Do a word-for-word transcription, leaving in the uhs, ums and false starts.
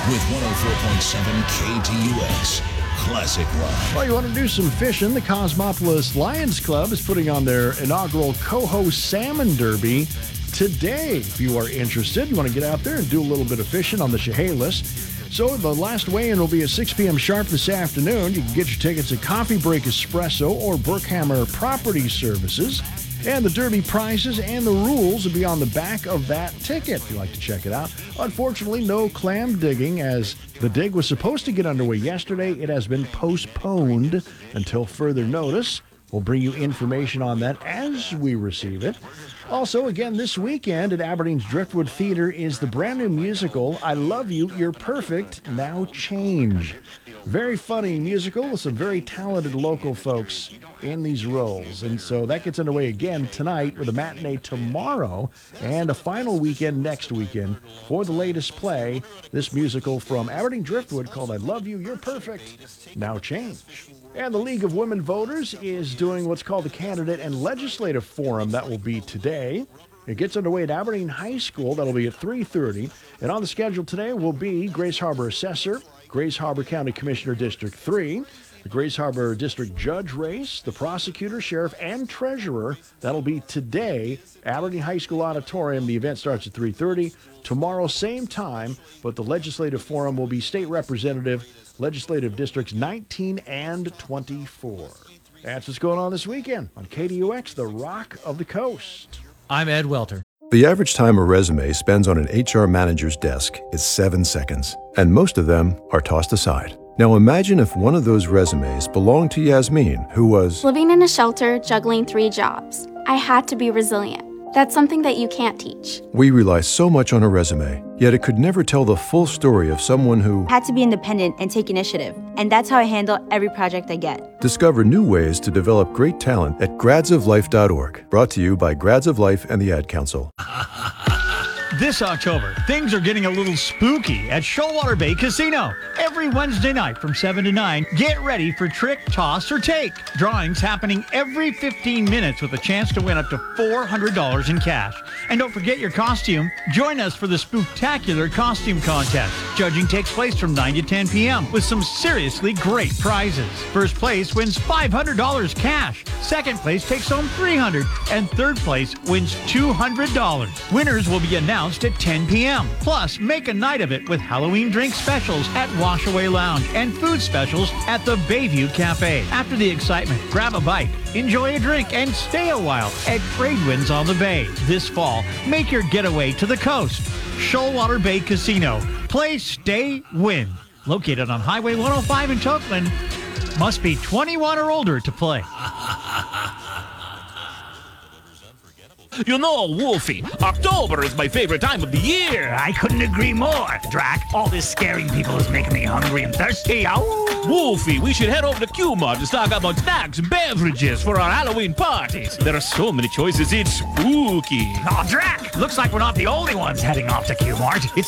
with one oh four point seven K T U X. Classic Rock. Well, you want to do some fishing? The Cosmopolis Lions Club is putting on their inaugural Coho Salmon Derby today. If you are interested, you want to get out there and do a little bit of fishing on the Chehalis. So the last weigh-in will be at six p.m. sharp this afternoon. You can get your tickets at Coffee Break Espresso or Berkhammer Property Services. And the Derby prizes and the rules will be on the back of that ticket if you'd like to check it out. Unfortunately, no clam digging, as the dig was supposed to get underway yesterday. It has been postponed until further notice. We'll bring you information on that as we receive it. Also, again, this weekend at Aberdeen's Driftwood Theater is the brand new musical, I Love You, You're Perfect, Now Change. Very funny musical with some very talented local folks in these roles. And so that gets underway again tonight with a matinee tomorrow and a final weekend next weekend for the latest play, this musical from Aberdeen Driftwood called I Love You, You're Perfect, Now Change. And the League of Women Voters is doing what's called the Candidate and Legislative Forum. That will be today. It gets underway at Aberdeen High School. That'll be at three thirty. And on the schedule today will be Grace Harbor Assessor, Grace Harbor County Commissioner District three, the Grace Harbor District Judge race, the prosecutor, sheriff, and treasurer. That'll be today, Aberdeen High School Auditorium. The event starts at three thirty. Tomorrow, same time, but the Legislative Forum will be State Representative, Legislative Districts nineteen and twenty-four. That's what's going on this weekend on K D U X, the Rock of the Coast. I'm Ed Welter. The average time a resume spends on an H R manager's desk is seven seconds, and most of them are tossed aside. Now imagine if one of those resumes belonged to Yasmin, who was living in a shelter, juggling three jobs. I had to be resilient. That's something that you can't teach. We rely so much on a resume, yet it could never tell the full story of someone who had to be independent and take initiative. And that's how I handle every project I get. Discover new ways to develop great talent at grads of life dot org. Brought to you by Grads of Life and the Ad Council. This October, things are getting a little spooky at Shoalwater Bay Casino. Every Wednesday night from seven to nine, get ready for Trick, Toss, or Take. Drawings happening every fifteen minutes with a chance to win up to four hundred dollars in cash. And don't forget your costume. Join us for the Spooktacular Costume Contest. Judging takes place from nine to ten p.m. with some seriously great prizes. First place wins five hundred dollars cash. Second place takes home three hundred dollars. And third place wins two hundred dollars. Winners will be announced at ten p.m. Plus, make a night of it with Halloween drink specials at Washaway Lounge and food specials at the Bayview Cafe. After the excitement, grab a bite, enjoy a drink, and stay a while at Tradewinds on the Bay. This fall, make your getaway to the coast. Shoalwater Bay Casino. Play, stay, win. Located on Highway one oh five in Tokeland. Must be twenty-one or older to play. You know, Wolfie, October is my favorite time of the year. I couldn't agree more, Drac. All this scaring people is making me hungry and thirsty. Ow. Wolfie, we should head over to Q-Mart to stock up on snacks and beverages for our Halloween parties. There are so many choices, it's spooky. Oh, Drac, looks like we're not the only ones heading off to Q-Mart. It's